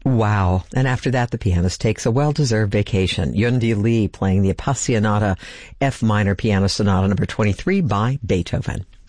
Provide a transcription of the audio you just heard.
Wow. And after that, the pianist takes a well-deserved vacation. Yundi Lee playing the Appassionata F minor Piano Sonata number 23 by Beethoven.